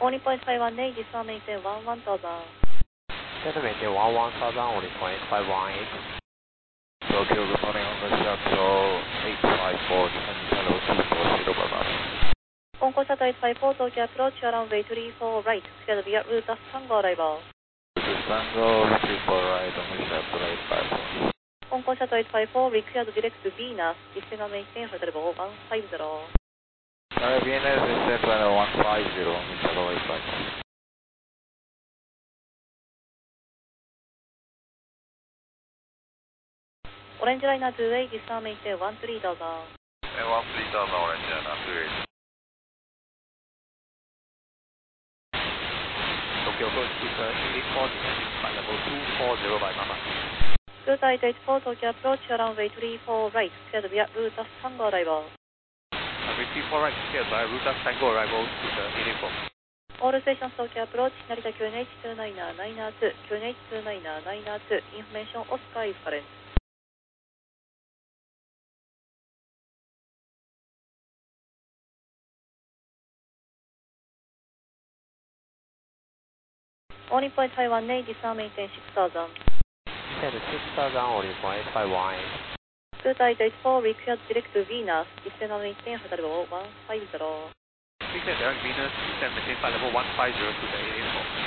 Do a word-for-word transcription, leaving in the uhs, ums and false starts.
Only point five one eight, this one maintain one one thousand. Delta maintain one one thousand, only point five one eight. Tokyo, good morning on the shuttle eight five four, descend hello two four zero, bye bye. Concourse Shuttle eight five four, Tokyo approach, runway three four right, cleared via route as Tango arrival. Tango, three four right on the shuttle eight five four. Concourse Shuttle eight five four, required direct to Venus, descend and maintain hotel level one five zero. Uh, Venus, descend level one five zero on the shuttle eight five four. Orange Liner two eight, this one maintain one three thousand. And one three thousand, Orange Liner two eight. Tokyo approach, keep uh, eight four, descending flight level two four zero by Mama. Route eight eight four, Tokyo approach, runway three four right, cleared via route as Tango arrival. Runway three four right, cleared by route as Tango arrival to the eight eight four. All stations Tokyo approach, Narita Q N H two nine nine two, Q N H two nine nine two, information Oscar is current. Only point five one eight, this one maintain six thousand. Descend six thousand, only point five one eight. Route eight eight four, required direct to Venus, descend and maintain hotel level one five zero. Descend direct Venus, descend maintain flight level one five zero to the eight eight four.